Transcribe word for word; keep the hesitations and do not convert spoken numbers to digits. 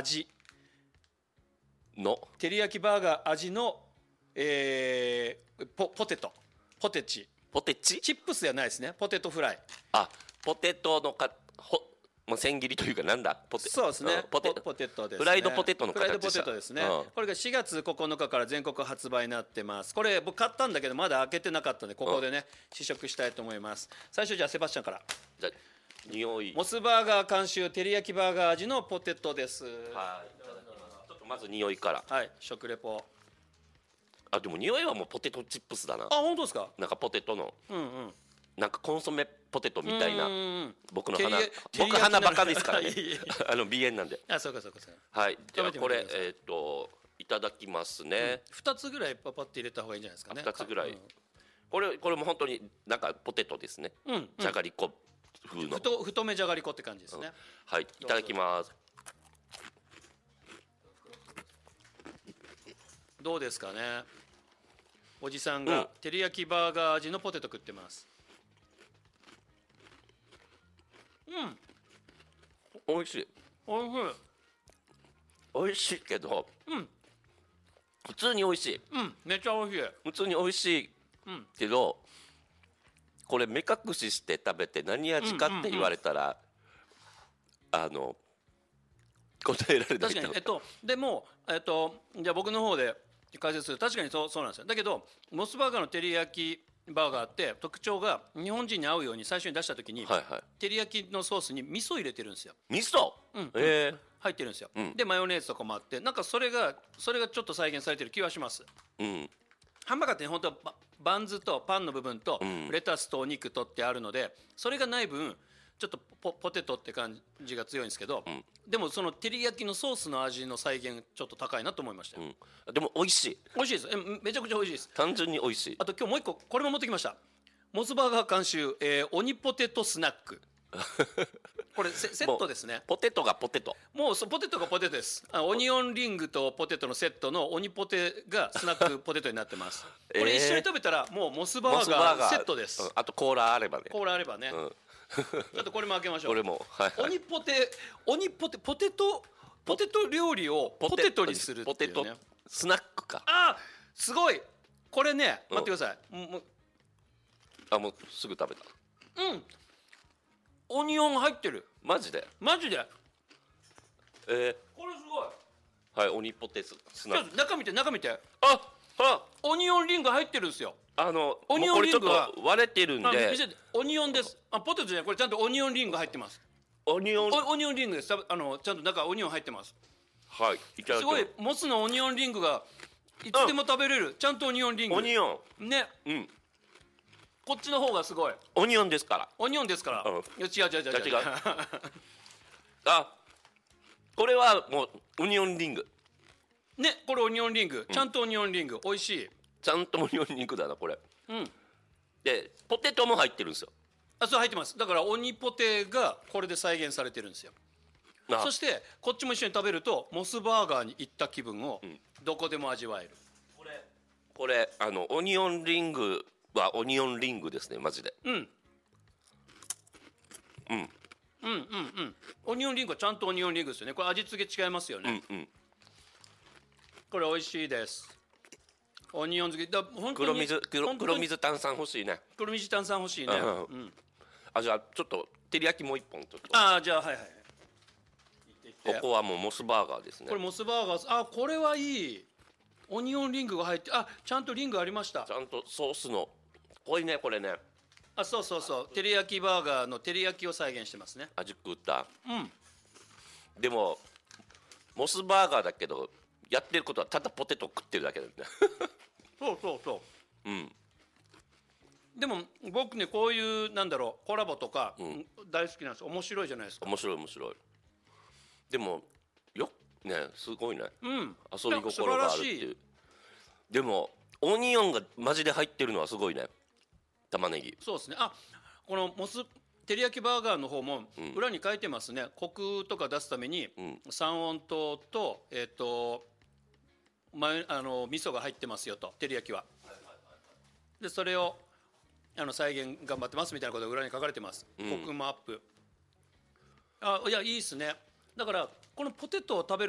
味の照り焼きバーガー味の、えー、ポ, ポテトポテチポテチチップスじゃないですね。ポテトフライ。 あポテトのかほもう千切りというかなんだポテそうですね、 うん、ポテポテトですね。 フライドポテトの形フライドポテトですね、 うん、 これがしがつここのかから全国発売になってます。これ僕買ったんだけどまだ開けてなかったんでここでね、うん、試食したいと思います。最初じゃあセバスチャンから。 じゃあ匂いモスバーガー監修照り焼きバーガー味のポテトです。はい、いただきます。ちょっとまず匂いから。 はい、食レポ。 あでも匂いはもうポテトチップスだな。 あ本当ですか。 なんかポテトの、 うんうん、 なんかコンソメポテトみたいな。僕の鼻僕僕鼻バカですからね。あの鼻炎なんで。 あそうかそうかそうか。 はい。じゃあこれえっといただきますね。 二つぐらいパパって入れた方がいいんじゃないですかね。 二つぐらい。これこれも本当になんかポテトですね。じゃがりこ風の。 太太めじゃがりこって感じですね。 はい。いただきます。 どうですかね。おじさんが照り焼きバーガー味のポテト食ってます。 うん。美味しい。 おいしい。 美味しいけど。 うん。 普通に美味しい。 うん。めっちゃ美味しい。 普通に美味しいけど、これ目隠しして食べて何味かって言われたら、あの答えられない。 確かに。えっとでもえっとじゃあ僕の方で解説する。確かにそうそうなんですよ。だけどモスバーガーの照り焼きバーガーって特徴が日本人に合うように最初に出した時に、はいはい、照り焼きのソースに味噌入れてるんですよ。 味噌、うん、えー、 入ってるんですよ、 うん、 でマヨネーズとかもあってなんかそれがそれがちょっと再現されてる気はします、うん、ハンバーガーって本当はバンズとパンの部分とレタスとお肉とってあるのでそれがない分ちょっと ポ, ポテトって感じが強いんですけど、うん、でもその照り焼きのソースの味の再現ちょっと高いなと思いましたよ、 うん、でも美味しい美味しいです。えめちゃくちゃ美味しいです。 単純に美味しい。 あと今日もう一個これも持ってきました。モスバーガー監修、えー、鬼ポテトスナックこれ セ, セットですね。 ポテトがポテトもうそポテトがポテトです。あオニオンリングとポテトのセットの鬼ポテがスナックポテトになってますこれ一緒に食べたらもうモスバーガーセットです、 うん、あとコーラあればねコーラあればね、うんちょっとこれも開けましょう。 これも、はいはい、 鬼ポテ鬼ポテポテトポテト料理をポテトにするっていうね。 ポテトスナックか。 あすごいこれね、待ってください。もうあもうすぐ食べた。 うんオニオン入ってる。 マジでマジでえー、 これすごい。 はい鬼ポテスナック中見て中見て。 ああオニオンリング入ってるんですよ。 あのオニオンリングは割れてるんでオニオンです。あポテトじゃないこれちゃんとオニオンリング入ってます。 オニオンオニオンリングです。あのちゃんと中オニオン入ってます。 はいいただきます。 すごいモスのオニオンリングがいつでも食べれる、うん、ちゃんとオニオンリング。 オニオンねうんこっちの方がすごい。 オニオンですからオニオンですから、うん、違う違う違う違う違うあこれはもうオニオンリングねこれオニオンリング、うん、ちゃんとオニオンリング美味しい。 ちゃんとオニオンリングだなこれ。 うんでポテトも入ってるんですよ。 あそう入ってます。だからオニポテがこれで再現されてるんですよ。そしてこっちも一緒に食べるとモスバーガーに行った気分をどこでも味わえる、 うん、これこれあのオニオンリングはオニオンリングですねマジで。うん、 うん、うんうんうんオニオンリングはちゃんとオニオンリングですよね。これ味付け違いますよね、うんうん、これ美味しいです。オニオン漬けだ本当に黒水 黒, 黒水炭酸欲しいね。 黒水炭酸欲しいね、うんうん、 あじゃあちょっと照り焼きもう一本ちょっと。 ああじゃあはいはいここはもうモスバーガーですね。 これモスバーガーあこれはいい。オニオンリングが入ってあちゃんとリングありました。 ちゃんとソースの濃いねこれね。 あそうそうそう照り焼きバーガーの照り焼きを再現してますね。 味食った。 うんでもモスバーガーだけどやってることはただポテト食ってるだけだよねそうそうそううんでも僕ねこういうなんだろうコラボとか、うん、大好きなんです。面白いじゃないですか。 面白い面白い。でもよねすごいね、うん、遊び心があるっていう。でもオニオンがマジで入ってるのはすごいね。玉ねぎそうですね。あこのモス照り焼きバーガーの方も裏に書いてますね、うん、コクとか出すために、うん、三温糖とえっ、ー、と前あの味噌が入ってますよと照り焼きは。でそれをあの再現頑張ってますみたいなことが裏に書かれてます、うん、コクもアップ。あいやいいですね。だからこのポテトを食べる